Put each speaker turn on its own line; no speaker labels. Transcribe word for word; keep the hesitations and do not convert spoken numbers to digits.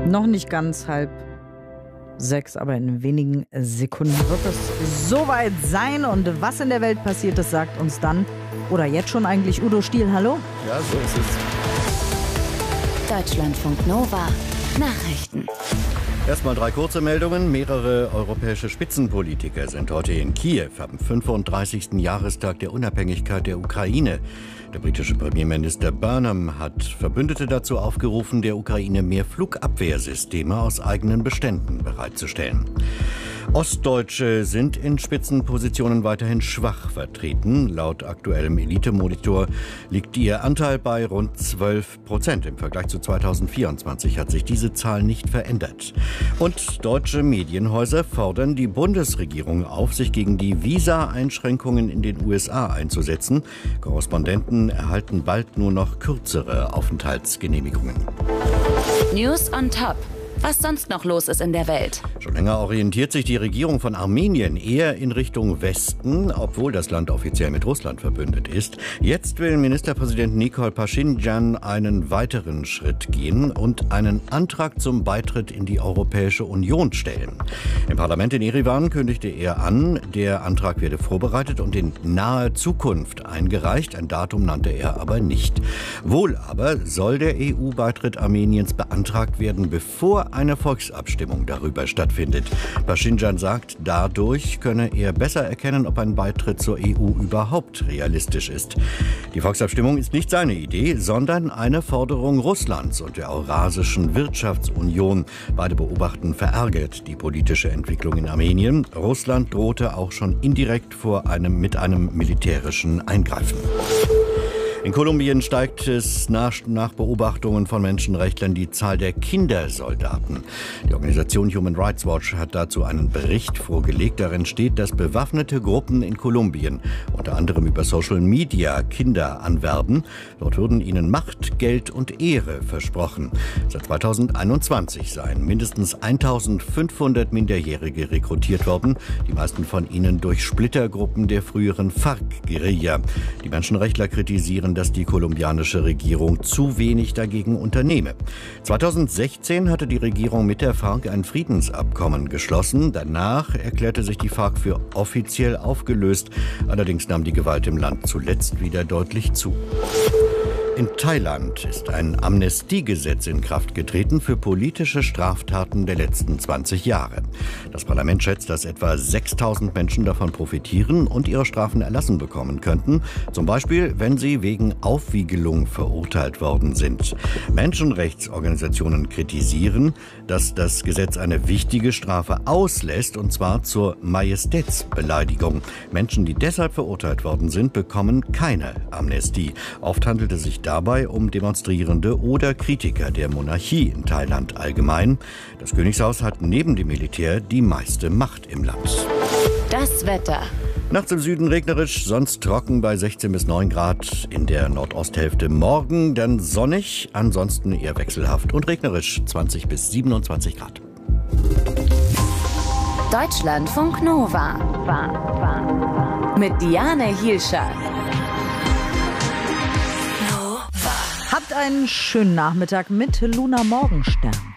Noch nicht ganz halb sechs, aber in wenigen Sekunden wird es soweit sein. Und was in der Welt passiert ist, sagt uns dann oder jetzt schon eigentlich Udo Stiel. Hallo?
Ja, so ist es.
Deutschlandfunk Nova Nachrichten.
Erstmal drei kurze Meldungen. Mehrere europäische Spitzenpolitiker sind heute in Kiew am fünfunddreißigsten Jahrestag der Unabhängigkeit der Ukraine. Der britische Premierminister Burnham hat Verbündete dazu aufgerufen, der Ukraine mehr Flugabwehrsysteme aus eigenen Beständen bereitzustellen. Ostdeutsche sind in Spitzenpositionen weiterhin schwach vertreten. Laut aktuellem Elite-Monitor liegt ihr Anteil bei rund zwölf Prozent. Im Vergleich zu zweitausendvierundzwanzig hat sich diese Zahl nicht verändert. Und deutsche Medienhäuser fordern die Bundesregierung auf, sich gegen die Visa-Einschränkungen in den U S A einzusetzen. Korrespondenten erhalten bald nur noch kürzere Aufenthaltsgenehmigungen.
News on Top. Was sonst noch los ist in der Welt.
Schon länger orientiert sich die Regierung von Armenien eher in Richtung Westen, obwohl das Land offiziell mit Russland verbündet ist. Jetzt will Ministerpräsident Nikol Paschinjan einen weiteren Schritt gehen und einen Antrag zum Beitritt in die Europäische Union stellen. Im Parlament in Erivan kündigte er an, der Antrag werde vorbereitet und in naher Zukunft eingereicht. Ein Datum nannte er aber nicht. Wohl aber soll der E U-Beitritt Armeniens beantragt werden, bevor eine Volksabstimmung darüber stattfindet. Paschinjan sagt, dadurch könne er besser erkennen, ob ein Beitritt zur E U überhaupt realistisch ist. Die Volksabstimmung ist nicht seine Idee, sondern eine Forderung Russlands und der Eurasischen Wirtschaftsunion. Beide beobachten verärgert die politische Entwicklung in Armenien. Russland drohte auch schon indirekt vor einem, mit einem militärischen Eingreifen. In Kolumbien steigt es nach, nach Beobachtungen von Menschenrechtlern die Zahl der Kindersoldaten. Die Organisation Human Rights Watch hat dazu einen Bericht vorgelegt. Darin steht, dass bewaffnete Gruppen in Kolumbien unter anderem über Social Media Kinder anwerben. Dort würden ihnen Macht, Geld und Ehre versprochen. Seit zweitausendeinundzwanzig seien mindestens eintausendfünfhundert Minderjährige rekrutiert worden, die meisten von ihnen durch Splittergruppen der früheren FARC-Guerilla. Die Menschenrechtler kritisieren, dass die kolumbianische Regierung zu wenig dagegen unternehme. zweitausendsechzehn hatte die Regierung mit der FARC ein Friedensabkommen geschlossen. Danach erklärte sich die FARC für offiziell aufgelöst. Allerdings nahm die Gewalt im Land zuletzt wieder deutlich zu. In Thailand ist ein Amnestiegesetz in Kraft getreten für politische Straftaten der letzten zwanzig Jahre. Das Parlament schätzt, dass etwa sechstausend Menschen davon profitieren und ihre Strafen erlassen bekommen könnten. Zum Beispiel, wenn sie wegen Aufwiegelung verurteilt worden sind. Menschenrechtsorganisationen kritisieren, dass das Gesetz eine wichtige Strafe auslässt, und zwar zur Majestätsbeleidigung. Menschen, die deshalb verurteilt worden sind, bekommen keine Amnestie. Oft handelt es sich dabei um Demonstrierende oder Kritiker der Monarchie in Thailand allgemein. Das Königshaus hat neben dem Militär die meiste Macht im Land.
Das Wetter.
Nachts im Süden regnerisch, sonst trocken bei sechzehn bis neun Grad. In der Nordosthälfte morgen dann sonnig, ansonsten eher wechselhaft und regnerisch zwanzig bis siebenundzwanzig Grad.
Deutschlandfunk Nova. Mit Diane Hielscher.
Habt einen schönen Nachmittag mit Luna Morgenstern.